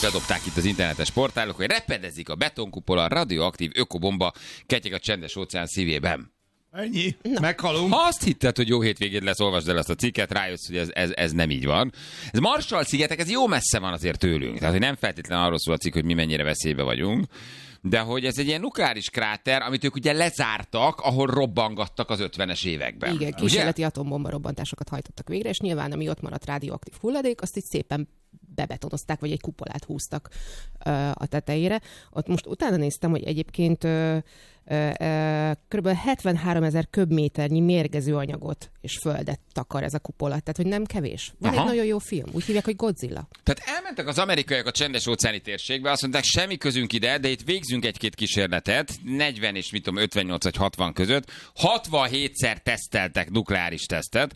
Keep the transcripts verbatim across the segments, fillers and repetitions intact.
bedobták itt az internetes portálok, hogy repedezik a betonkupola, radioaktív ökobomba ketyeg a csendes óceán szívében. Ennyi. No. Meghalunk. Ha azt hitted, hogy jó hétvégéd lesz, olvasd el ezt a cikket, rájössz, hogy ez, ez, ez nem így van. Ez Marshall-szigetek, ez jó messze van azért tőlünk. Tehát, hogy nem feltétlenül arról szól a cikk, hogy mi mennyire veszélybe vagyunk, de hogy ez egy ilyen nukleáris kráter, amit ők ugye lezártak, ahol robbangattak az ötvenes években. Igen, kísérleti atombomba robbantásokat hajtottak végre, és nyilván ami ott maradt radioaktív hulladék, azt így szépen bebetonozták, vagy egy kupolát húztak uh, a tetejére. Ott most utána néztem, hogy egyébként uh, uh, uh, kb. hetvenháromezer köbméternyi mérgező anyagot és földet takar ez a kupola. Tehát, hogy nem kevés. Van Aha. egy nagyon jó film. Úgy hívják, hogy Godzilla. Tehát elmentek az amerikaiak a csendes óceáni térségbe, azt mondták, semmi közünk ide, de itt végzünk egy-két kísérletet, negyven és mit tudom, ötvennyolc vagy hatvan között. hatvanhétszer teszteltek nukleáris tesztet,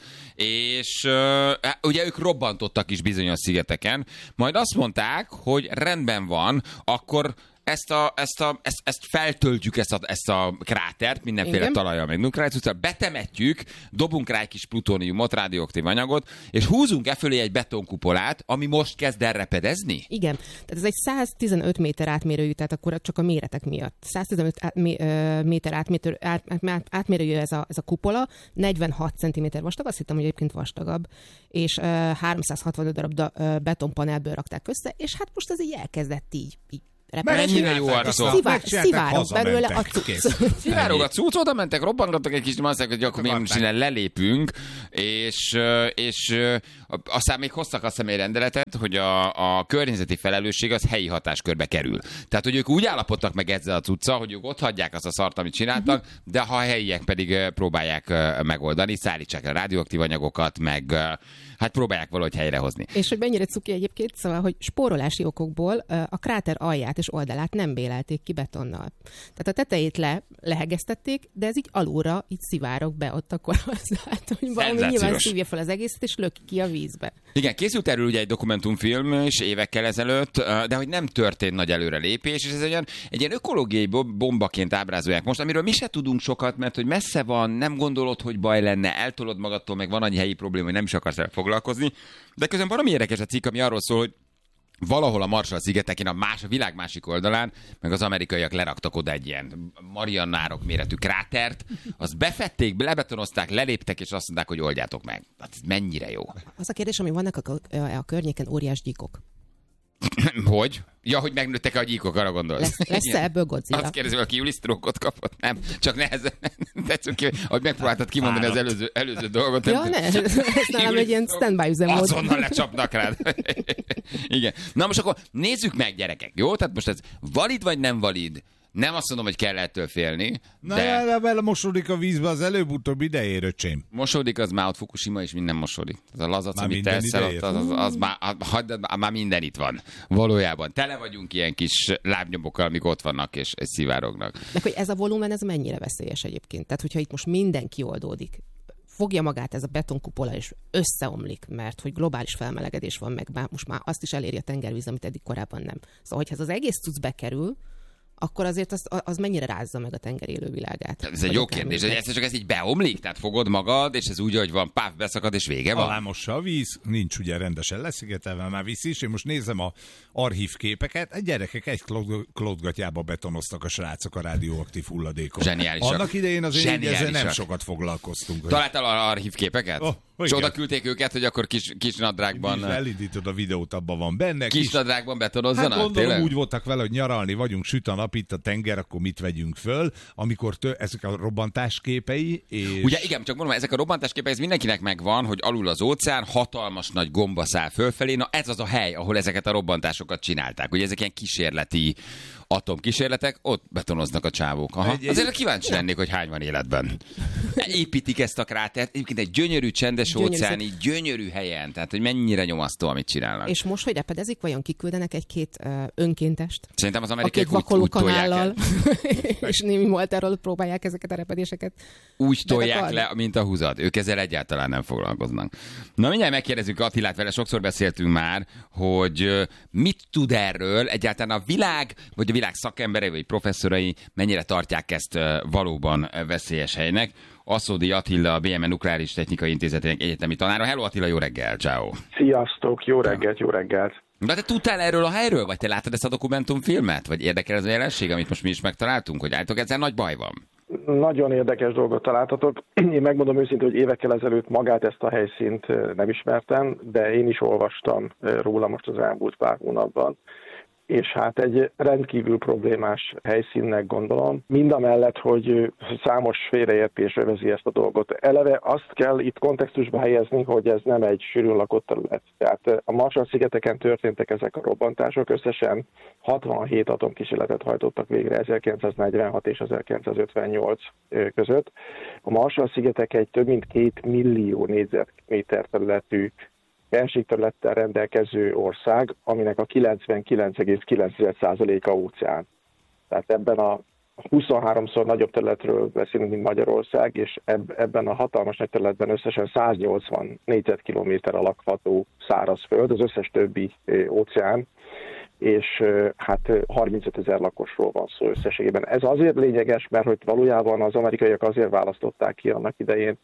és uh, ugye ők robbantottak is bizonyos szigeteken, majd azt mondták, hogy rendben van, akkor ezt, a, ezt, a, ezt, ezt feltöltjük, ezt a, ezt a krátert, mindenféle Igen. talajjal, meg nukleáris, betemetjük, dobunk rá egy kis plutóniumot, radioaktív anyagot, és húzunk e fölé egy betonkupolát, ami most kezd el repedezni? Igen. Tehát ez egy száztizenöt méter átmérőjű, tehát akkor csak a méretek miatt. száztizenöt méter átmérő, át, át, átmérőjű ez a, ez a kupola, negyvenhat centiméter vastag, azt hittem, hogy egyébként vastagabb, és uh, háromszázhatvan darab da, uh, betonpanelből rakták össze, és hát most ez így elkezdett így, így mennyire jó arcok. Szivárok belőle a cucc. Szivárok a cucc, oda mentek, robbangattak egy kis, azt hogy akkor mi most innen lelépünk, és, és aztán még hoztak a személyrendeletet, hogy a, a környezeti felelősség az helyi hatáskörbe kerül. Tehát, hogy ők úgy állapodtak meg ezzel a cuccal, hogy ők ott hagyják azt a szart, amit csináltak, uh-huh. de ha a helyiek pedig próbálják megoldani, szállítsák le radioaktív anyagokat, meg hát próbálják valahogy helyrehozni. És hogy mennyire cuki egyébként, szóval, hogy spórolási okokból a kráter alját és oldalát nem bélelték ki betonnal. Tehát a tetejét le, lehegeztették, de ez így alulra így szivárok be ott akkor azáltal, hogy valami nyilván szívja fel az egészet, és löki ki a vízbe. Igen, készült erről ugye egy dokumentumfilm is évekkel ezelőtt, de hogy nem történt nagy előrelépés, és ez egy ilyen, egy ilyen ökológiai bombaként ábrázolják most, amiről mi se tudunk sokat, mert hogy messze van, nem gondolod, hogy baj lenne, eltolod magadtól, meg van annyi helyi probléma, hogy nem is akarsz el foglalkozni, de közben valami érdekes a cikk, ami arról szól, hogy valahol a Marshall-szigeteken, a, más, a világ másik oldalán, meg az amerikaiak leraktak oda egy ilyen Mariannárok méretű krátert, azt befették, lebetonozták, leléptek, és azt mondták, hogy oldjátok meg. Hát mennyire jó. Az a kérdés, ami vannak a, a, a környéken óriás gyíkok. Hogy? Ja, hogy megnőttek a gyíkok, arra gondolsz. Lesz, lesz ebből Godzilla? Azt kérdezem, hogy Juli sztrókot kapott? Nem, csak nehezen. Tetszünk ki, hogy megpróbáltad kimondani az előző, előző dolgot. Ja, ne, ez nálam egy ilyen standby üzemmód. Azonnal lecsapnak rád. Igen. Na most akkor nézzük meg, gyerekek, jó? Tehát most ez valid vagy nem valid? Nem azt mondom, hogy kell ettől félni. Na, de... de vele mosódik a vízbe az előbb-utóbb idejér, öcsém. Mosódik, az már ott Fukushima, és minden mosódik. Az a lazac, amit te eszel ott, az, az, az már, az, már minden itt van. Valójában. Tele vagyunk ilyen kis lábnyomokkal, amik ott vannak, és, és szivárognak. De hogy ez a volumen, ez mennyire veszélyes egyébként? Tehát, hogyha itt most mindenki oldódik, fogja magát ez a betonkupola, és összeomlik, mert hogy globális felmelegedés van, meg már, most már azt is eléri a tengervíz, amit eddig korábban nem. Szóval, hogyha ez az egész cucc bekerül, akkor azért az, az mennyire rázza meg a tenger élővilágát? Ez egy jó kérdés. Ez csak ez így beomlik, tehát fogod magad, és ez úgy, hogy van, páf, beszakad, és vége van. Alámossa a víz, nincs ugye rendesen leszigetelve, már víz is. Én most nézem a archív képeket, a gyerekek egy klódgatjába betonoztak a srácok a radioaktív hulladékot. Zseniálisak. Annak idején azért ezzel nem sokat foglalkoztunk. Találtál archív képeket? Oh. És oda küldték őket, hogy akkor kis, kis nadrágban... Elindítod a videót, abban van benne. Kis, kis nadrágban betonozzanak? Hát gondolom, tényleg? Úgy voltak vele, hogy nyaralni vagyunk, süt a nap, itt a tenger, akkor mit vegyünk föl, amikor tő, ezek a robbantásképei, és... Ugye igen, csak mondom, ezek a robbantásképei, ez mindenkinek megvan, hogy alul az óceán, hatalmas nagy gomba száll fölfelé, na ez az a hely, ahol ezeket a robbantásokat csinálták. Ugye ezek ilyen kísérleti atomkísérletek, ott betonoznak a csávók. Aha. Egy, Azért kíváncsi lennék, hogy hány van életben. Építik ezt a krátert, egyébként egy gyönyörű, csendes gyönyörű óceáni, gyönyörű helyen, tehát hogy mennyire nyomasztó, amit csinálnak. És most, hogy repedezik, vajon kiküldenek egy-két uh, önkéntest? Szerintem az amerikaiak úgy, úgy tolják el. És némi molterról próbálják ezeket a repedéseket. Úgy tolják le, mint a húzat. Ők ezzel egyáltalán nem foglalkoznak. Na mindjárt megkérdezzük Attilát, vele sokszor beszéltünk már, hogy mit tud erről egyáltalán a világ, vagy a világ szakemberei, vagy professzorai mennyire tartják ezt valóban veszélyes helynek. Aszódi Attila, a bé em e Nukleáris Technikai Intézetének egyetemi tanára. Hello Attila, jó reggel, ciao. Sziasztok, jó reggelt, jó reggelt. De te tudtál erről a helyről, vagy te láttad ezt a dokumentumfilmet? Vagy érdekel ez a jelenség, amit most mi is megtaláltunk, hogy állítok, ezzel nagy baj van? Nagyon érdekes dolgot találtatok. Én megmondom őszintén, hogy évekkel ezelőtt magát ezt a helyszínt nem ismertem, de én is olvastam róla most az elmúlt pár hónapban. És hát egy rendkívül problémás helyszínnek gondolom, mindamellett, hogy számos félreértés övezi ezt a dolgot. Eleve azt kell itt kontextusba helyezni, hogy ez nem egy sűrűn lakott terület. Tehát a Marshall-szigeteken történtek ezek a robbantások, összesen hatvanhét atomkísérletet hajtottak végre ezerkilencszáznegyvenhat és ezerkilencszázötvennyolc között. A Marshall-szigetek egy több mint két millió négyzetméter területű felségterülettel rendelkező ország, aminek a kilencvenkilenc egész kilenc százaléka óceán. Tehát ebben a huszonháromszor nagyobb területről beszélünk, mint Magyarország, és ebben a hatalmas nagy területben összesen száznyolcvan négyzetkilométer a lakható szárazföld, az összes többi óceán, és hát harmincötezer lakosról van szó összességében. Ez azért lényeges, mert hogy valójában az amerikaiak azért választották ki annak idején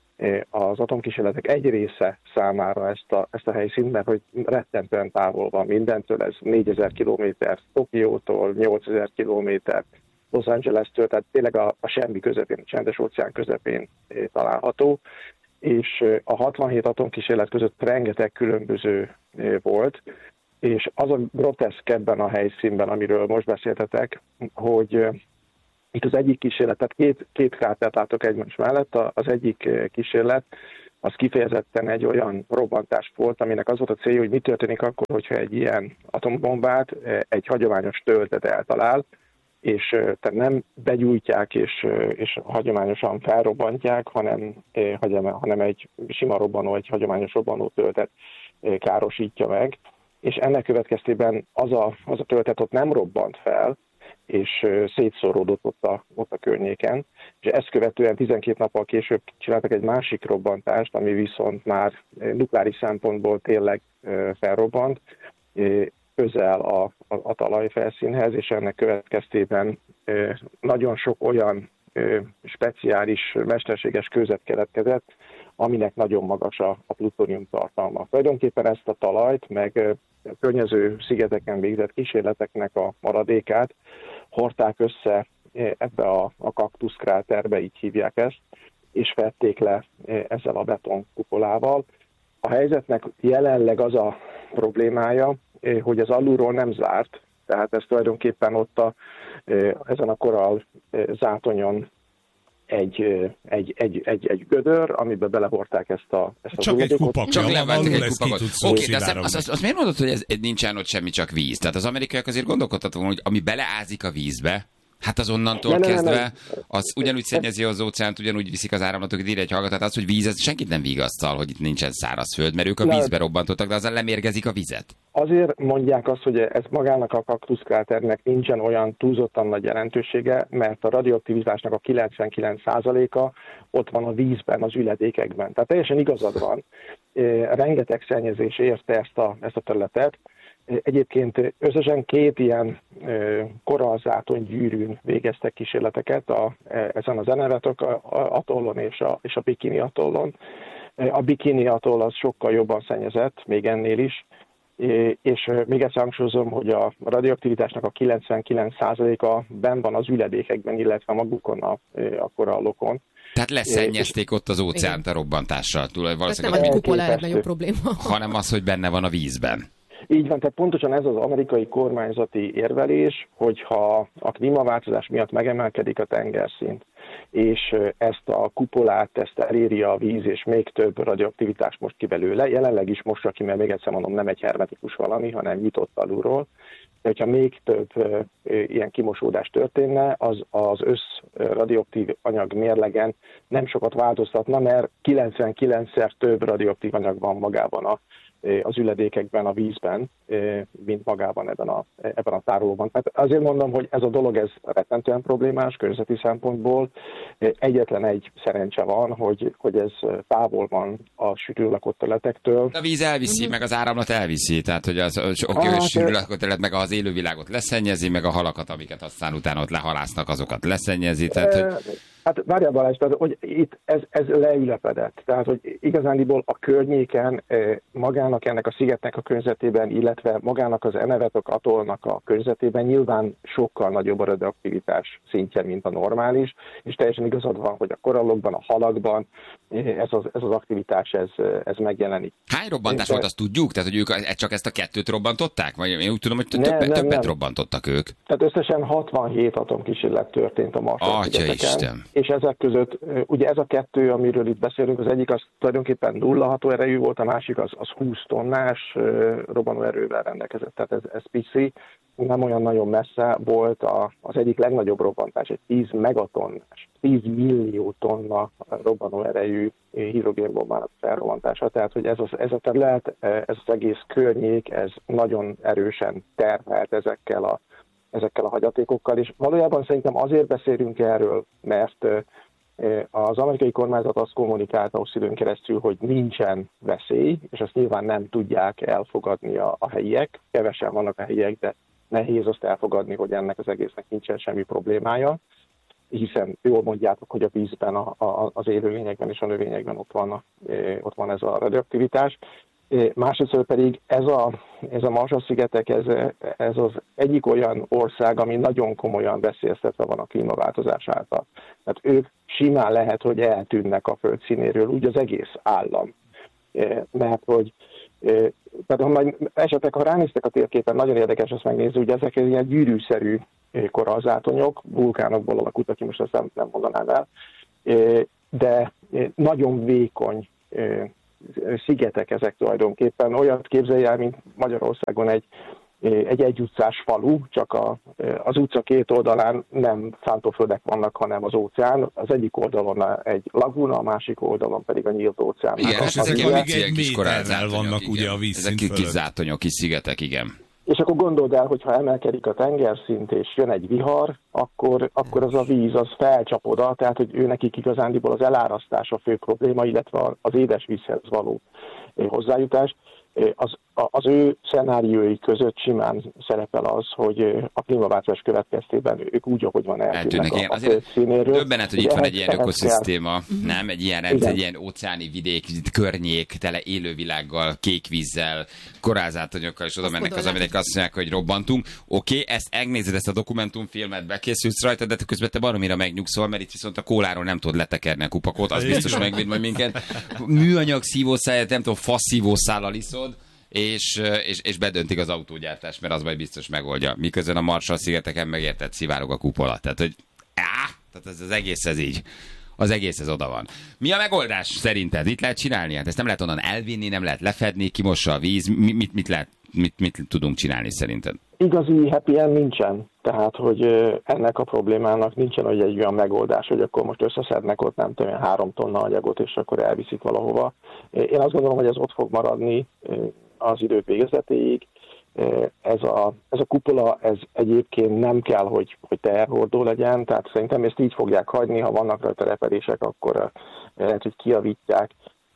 az atomkísérletek egy része számára ezt a, ezt a helyszínt, mert hogy rettentően távol van mindentől, ez négyezer kilométer Tokiótól, nyolcezer kilométer Los Angeles-től, tehát tényleg a, a semmi közepén, a csendes óceán közepén található, és a hatvanhét atomkísérlet között rengeteg különböző volt, és az a groteszk ebben a helyszínben, amiről most beszéltetek, hogy itt az egyik kísérlet, tehát két, két krátert látok egymás mellett, az egyik kísérlet az kifejezetten egy olyan robbantás volt, aminek az volt a célja, hogy mi történik akkor, hogyha egy ilyen atombombát egy hagyományos töltet eltalál, és tehát nem begyújtják és, és hagyományosan felrobbantják, hanem, hanem egy sima robbanó, egy hagyományos robbanó töltet károsítja meg, és ennek következtében az a, az a töltet ott nem robbant fel, és szétszóródott ott a, ott a környéken. És ezt követően tizenkét nappal később csináltak egy másik robbantást, ami viszont már nukleáris szempontból tényleg felrobbant, közel a, a, a talajfelszínhez, és ennek következtében nagyon sok olyan speciális, mesterséges kőzet keletkezett, aminek nagyon magas a, a plutónium tartalma. Tulajdonképpen ezt a talajt, meg a környező szigeteken végzett kísérleteknek a maradékát hordták össze ebbe a, a kaktuszkráterbe, így hívják ezt, és fedték le ezzel a betonkupolával. A helyzetnek jelenleg az a problémája, hogy az alulról nem zárt, tehát ez tulajdonképpen ott a, ezen a korall zátonyon egy, egy, egy, egy, egy gödör, amiben belehordták ezt a, ezt a csak egy kupak, csak levettek egy kupakot. Oké, de azt, azt, azt, azt miért mondod, hogy ez nincsen ott semmi, csak víz? Tehát az amerikaiak azért gondolkodtak, hogy ami beleázik a vízbe, hát az onnantól ne, kezdve, ne, ne, ne. az ugyanúgy szennyezi az óceánt, ugyanúgy viszik az áramlatokat, írja egy hallgatát, az, hogy víz, ez senkit nem vigasztal, hogy itt nincsen szárazföld, mert ők a vízbe robbantottak, de azzal lemérgezik a vizet. Azért mondják azt, hogy ez magának a kaktuszkráternek nincsen olyan túlzottan nagy jelentősége, mert a radioaktivitásnak a kilencvenkilenc százaléka ott van a vízben, az üledékekben. Tehát teljesen igazad van. Rengeteg szennyezés érte ezt a, ezt a területet. Egyébként összesen két ilyen korallzátony gyűrűn végeztek kísérleteket a, ezen az Enevetok atollon és a, és a Bikini atollon. A Bikini atoll az sokkal jobban szennyezett, még ennél is, és még egyszer hangsúlyozom, hogy a radioaktivitásnak a kilencvenkilenc százaléka benn van az üledékekben, illetve magukon a, a korallokon. Tehát leszennyezték ott az óceánt a robbantással. Ez nem a kupola legnagyobb probléma. Hanem az, hogy benne van a vízben. Így van, tehát pontosan ez az amerikai kormányzati érvelés, hogyha a klímaváltozás miatt megemelkedik a tengerszint, és ezt a kupolát, ezt eléri a víz, és még több radioaktivitás most ki belőle, jelenleg is most ki, mert még egyszer mondom, nem egy hermetikus valami, hanem nyitott alulról, de hogyha még több e, ilyen kimosódás történne, az az össz radioaktív anyag mérlegen nem sokat változtatna, mert kilencvenkilencszer több radioaktív anyag van magában a az üledékekben, a vízben, mint magában ebben a, ebben a tárolóban. Tehát azért mondom, hogy ez a dolog ez rettentően problémás környezeti szempontból. Egyetlen egy szerencse van, hogy, hogy ez távol van a sűrű lakott területektől. A víz elviszi, mm-hmm. meg az áramlat elviszi, tehát hogy az oké, hogy sűrű lakott terület, meg az élővilágot leszennyezi, meg a halakat, amiket aztán utána ott lehalásznak, azokat leszennyezi. Tehát, hogy... Hát várjál Balázs, tehát, hogy itt ez, ez leülepedett. Tehát, hogy igazándiból a környéken magának ennek a szigetnek a környezetében, illetve magának az Enewetok atollnak a környezetében nyilván sokkal nagyobb a radioaktivitás szintje, mint a normális, és teljesen igazad van, hogy a korallokban, a halakban ez az, ez az aktivitás ez, ez megjelenik. Hány robbantás volt, azt tudjuk? Tehát, hogy ők csak ezt a kettőt robbantották? Vagy én úgy tudom, hogy több, nem, nem, többet nem. robbantottak ők. Tehát összesen hatvanhét atomkísérlet történt a Marshall-szigeteken. És ezek között, ugye ez a kettő, amiről itt beszélünk, az egyik az tulajdonképpen nulla hatóerejű volt, a másik az, az húsz tonnás robbanóerővel rendelkezett. Tehát ez, ez pici, nem olyan nagyon messze volt a, az egyik legnagyobb robbantás, egy tíz megatonnás, tíz millió tonna robbanóerejű hidrogénbombának felrobbantása. Tehát, hogy ez, az, ez a terület, ez az egész környék, ez nagyon erősen terhelt ezekkel a ezekkel a hagyatékokkal, és valójában szerintem azért beszélünk erről, mert az amerikai kormányzat azt kommunikálta hosszú időn keresztül, hogy nincsen veszély, és azt nyilván nem tudják elfogadni a, a helyiek. Kevesen vannak a helyiek, de nehéz azt elfogadni, hogy ennek az egésznek nincsen semmi problémája, hiszen jól mondjátok, hogy a vízben, a, a, az élőlényekben és a növényekben ott van, ott van ez a radioaktivitás. Másrészt pedig ez a, ez a Marshall-szigetek, ez, ez az egyik olyan ország, ami nagyon komolyan veszélyeztetve van a klímaváltozás által. Tehát ők simán lehet, hogy eltűnnek a föld színéről, úgy az egész állam. Mert hogy, tehát ha majd esetleg, ha ránéztek a térképen, nagyon érdekes azt megnézni, hogy ezek ilyen gyűrűszerű korallzátonyok, vulkánokból alakultak ki, most ezt nem, nem mondanám el, de nagyon vékony szigetek ezek tulajdonképpen. Olyat képzelj el, mint Magyarországon egy, egy egyutcás falu, csak a, az utca két oldalán nem szántóföldek vannak, hanem az óceán. Az egyik oldalon egy laguna, a másik oldalon pedig a nyílt óceán. Igen, és ezek ilyen kis korallzátonyok, vannak igen. ugye a vízszint ezek kis zátonyok, kis szigetek, igen. És akkor gondold el, hogy ha emelkedik a tengerszint, és jön egy vihar, akkor, akkor az a víz az felcsap oda, tehát hogy ő nekik igazándiból az elárasztás a fő probléma, illetve az édesvízhez való hozzájutás. Az, az ő szenáriói között simán szerepel az, hogy a klímaváltozás következtében ők úgy, ahogy van, eltűnnek a, a földszínéről. Döbbenet, hogy itt van egy ilyen ökoszisztéma, nem? Egy ilyen rendszer, egy ilyen óceáni vidék, környék, tele élővilággal, kék vízzel, korallzátonyokkal, és oda mennek az amerikai, azt mondják, hogy robbantunk. Oké, okay, ezt megnézed, ezt a dokumentumfilmet, bekészülsz rajta, de közben te baromira megnyugszol, mert itt viszont a kóláról nem tudod letekerni a kupakot, az biztos megvéd majd minket. Műanyag szívószáját, nem tudom, faszívószállal iszod, És, és, és bedöntik az autógyártást, mert az majd biztos megoldja. Miközben a Marshall-szigeteken megértett szivárog a kupola. Tehát, hogy áh, tehát ez az egész ez így. Az egész ez oda van. Mi a megoldás szerinted? Itt lehet csinálni? Hát ezt nem lehet onnan elvinni, nem lehet lefedni, kimossa a víz. Mi, mit, mit, lehet, mit, mit tudunk csinálni szerinted? Igazi happy end nincsen. Tehát, hogy ennek a problémának nincsen hogy egy olyan megoldás, hogy akkor most összeszednek ott nem tudom, három tonna anyagot, és akkor elviszik valahova. Én azt gondolom, hogy ez ott fog maradni az idők végezetéig. Ez a, ez a kupola, ez egyébként nem kell, hogy, hogy teherhordó legyen, tehát szerintem ezt így fogják hagyni, ha vannak rajta repedések, akkor lehet, hogy kijavítják,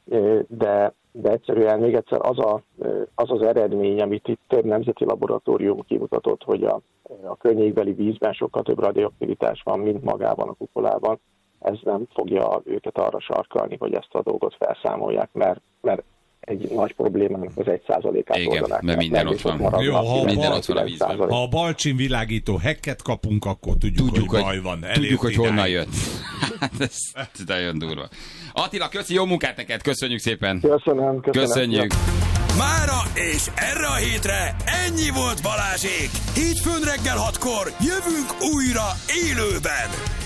de, de egyszerűen még egyszer az, a, az az eredmény, amit itt több nemzeti laboratórium kimutatott, hogy a, a környékbeli vízben sokkal több radioaktivitás van, mint magában a kupolában, ez nem fogja őket arra sarkalni, hogy ezt a dolgot felszámolják, mert, mert egy nagy problémának az egy százalékát oldanák. Igen, mert minden ott van. Jó, ha, minden ott van a vízben. Ha a Balcsin világító hekket kapunk, akkor tudjuk, tudjuk hogy, hogy baj van. Tudjuk, hogy honnan jött. Hát ez, ez nagyon durva. Attila, köszi, jó munkát neked, köszönjük szépen. Köszönöm, köszönöm. Köszönjük. Mára és erre a hétre ennyi volt Balázsék. Hétfőn reggel hatkor jövünk újra élőben.